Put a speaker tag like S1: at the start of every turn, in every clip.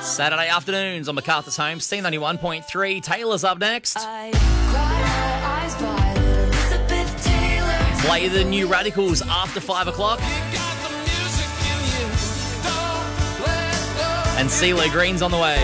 S1: Saturday afternoons on MacArthur's Home, C91.3. Taylor's up next. Play the New Radicals after 5 o'clock. And CeeLo Green's on the way.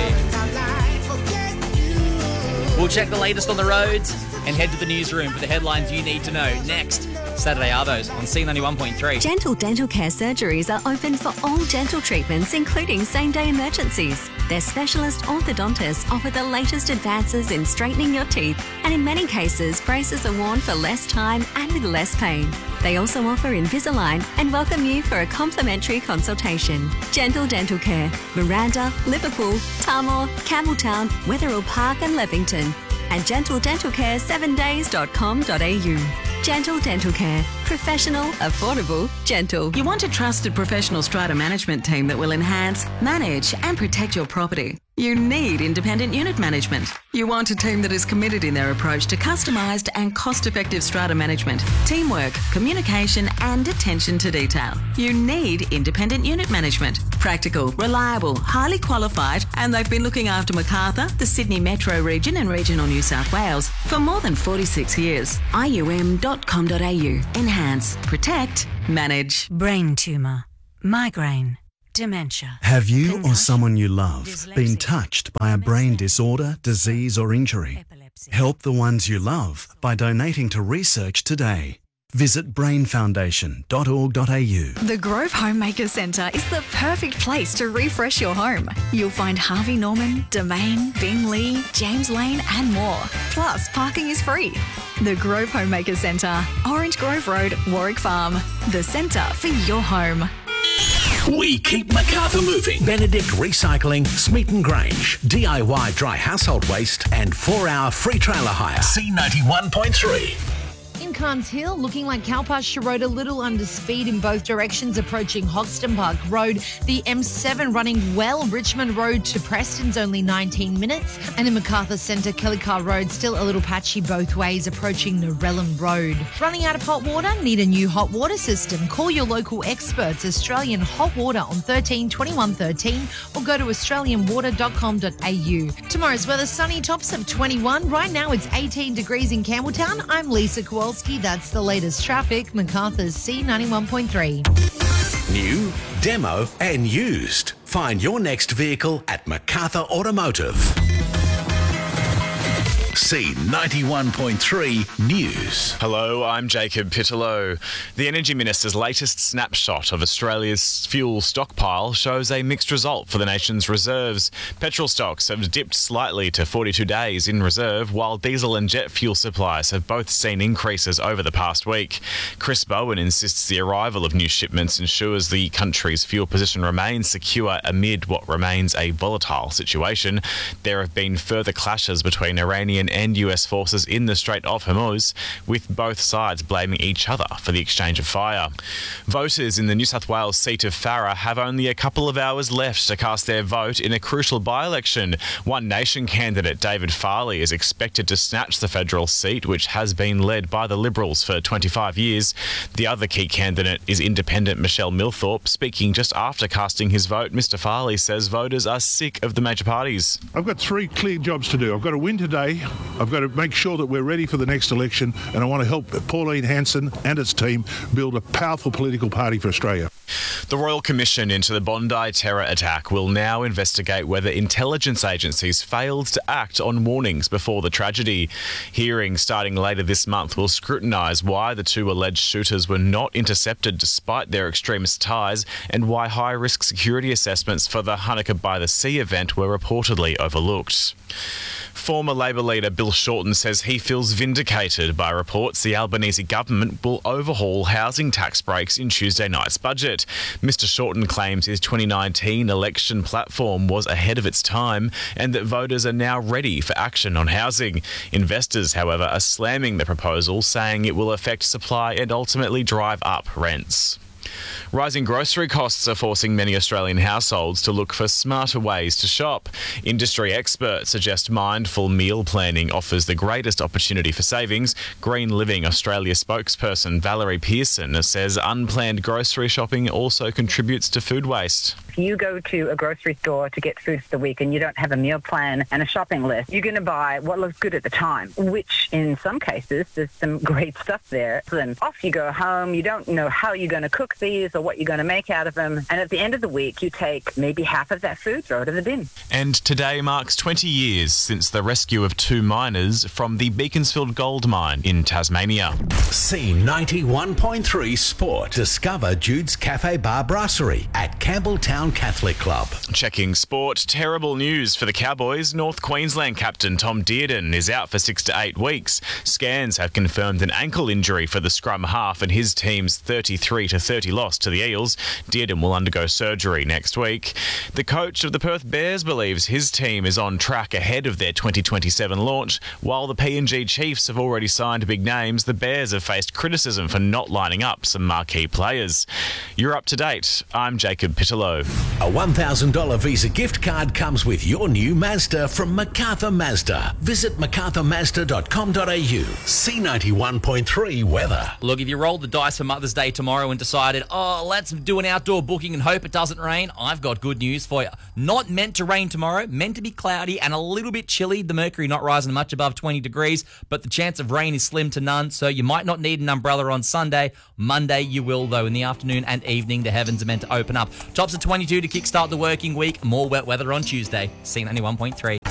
S1: We'll check the latest on the roads and head to the newsroom for the headlines you need to know. Next, Saturday Arvos on C91.3.
S2: Gentle Dental Care surgeries are open for all dental treatments, including same-day emergencies. Their specialist orthodontists offer the latest advances in straightening your teeth, and in many cases, braces are worn for less time and with less pain. They also offer Invisalign and welcome you for a complimentary consultation. Gentle Dental Care, Miranda, Liverpool, Tamworth, Campbelltown, Wetherill Park and Leppington. And gentledentalcare7days.com.au. Gentle Dental Care. Professional, affordable, gentle.
S3: You want a trusted professional strata management team that will enhance, manage and protect your property. You need independent unit management. You want a team that is committed in their approach to customised and cost-effective strata management, teamwork, communication and attention to detail. You need independent unit management. Practical, reliable, highly qualified, and they've been looking after Macarthur, the Sydney Metro region and regional New South Wales for more than 46 years. IUM.com.au. Enhance, protect, manage.
S4: Brain tumour, migraine, dementia.
S5: Have you or someone you love been touched by a brain disorder, disease or injury? Help the ones you love by donating to research today. Visit brainfoundation.org.au.
S6: The Grove Homemaker Centre is the perfect place to refresh your home. You'll find Harvey Norman, Domain, Beenleigh, James Lane and more. Plus, parking is free. The Grove Homemaker Centre, Orange Grove Road, Warwick Farm. The centre for your home.
S7: We keep MacArthur moving. Benedict Recycling, Smeaton Grange, DIY dry household waste and 4-hour free trailer hire. C91.3.
S8: In Carnes Hill, looking like cow pasture road, a little under speed in both directions approaching Hoxton Park Road. The M7 running well, Richmond Road to Preston's only 19 minutes. And in Macarthur Centre, Kellycar Road still a little patchy both ways approaching Narellan Road. Running out of hot water? Need a new hot water system? Call your local experts, Australian Hot Water on 13 21 13 or go to australianwater.com.au. Tomorrow's weather, sunny, tops of 21. Right now it's 18 degrees in Campbelltown. I'm Lisa Kowalski. That's the latest traffic. MacArthur's C91.3.
S7: New, demo and used. Find your next vehicle at MacArthur Automotive. C91.3 News.
S9: Hello, I'm Jacob Pittellow. The Energy Minister's latest snapshot of Australia's fuel stockpile shows a mixed result for the nation's reserves. Petrol stocks have dipped slightly to 42 days in reserve, while diesel and jet fuel supplies have both seen increases over the past week. Chris Bowen insists the arrival of new shipments ensures the country's fuel position remains secure amid what remains a volatile situation. There have been further clashes between Iranian and US forces in the Strait of Hormuz, with both sides blaming each other for the exchange of fire. Voters in the New South Wales seat of Farrer have only a couple of hours left to cast their vote in a crucial by-election. One Nation candidate David Farley is expected to snatch the federal seat, which has been led by the Liberals for 25 years. The other key candidate is independent Michelle Milthorpe. Speaking just after casting his vote, Mr Farley says voters are sick of the major parties.
S10: I've got 3 clear jobs to do. I've got to win today, I've got to make sure that we're ready for the next election, and I want to help Pauline Hanson and its team build a powerful political party for Australia.
S9: The Royal Commission into the Bondi terror attack will now investigate whether intelligence agencies failed to act on warnings before the tragedy. Hearings starting later this month will scrutinise why the 2 alleged shooters were not intercepted despite their extremist ties, and why high-risk security assessments for the Hanukkah by the Sea event were reportedly overlooked. Former Labor leader Bill Shorten says he feels vindicated by reports the Albanese government will overhaul housing tax breaks in Tuesday night's budget. Mr Shorten claims his 2019 election platform was ahead of its time and that voters are now ready for action on housing. Investors, however, are slamming the proposal, saying it will affect supply and ultimately drive up rents. Rising grocery costs are forcing many Australian households to look for smarter ways to shop. Industry experts suggest mindful meal planning offers the greatest opportunity for savings. Green Living Australia spokesperson Valerie Pearson says unplanned grocery shopping also contributes to food waste.
S11: If you go to a grocery store to get food for the week and you don't have a meal plan and a shopping list, you're going to buy what looks good at the time, which in some cases, there's some great stuff there. Then off you go home. You don't know how you're going to cook these or what you're going to make out of them. And at the end of the week, you take maybe half of that food, throw it in the bin.
S9: And today marks 20 years since the rescue of 2 miners from the Beaconsfield Gold Mine in Tasmania.
S7: C91.3 Sport. Discover Jude's Cafe Bar Brasserie at Campbelltown Catholic Club.
S9: Checking sport, terrible news for the Cowboys. North Queensland captain Tom Dearden is out for 6 to 8 weeks. Scans have confirmed an ankle injury for the scrum half and his team's 33-30 loss to the Eels. Dearden will undergo surgery next week. The coach of the Perth Bears believes his team is on track ahead of their 2027 launch. While the PNG Chiefs have already signed big names, the Bears have faced criticism for not lining up some marquee players. You're up to date. I'm Jacob Pitterlow.
S7: A $1,000 Visa gift card comes with your new Mazda from MacArthur Mazda. Visit macarthurmazda.com.au. C91.3 weather.
S1: Look, if you rolled the dice for Mother's Day tomorrow and decided, let's do an outdoor booking and hope it doesn't rain, I've got good news for you. Not meant to rain tomorrow, meant to be cloudy and a little bit chilly. The mercury not rising much above 20 degrees, but the chance of rain is slim to none, so you might not need an umbrella on Sunday. Monday you will, though. In the afternoon and evening, the heavens are meant to open up. Tops of 22 to kickstart the working week. More wet weather on Tuesday. C91.3.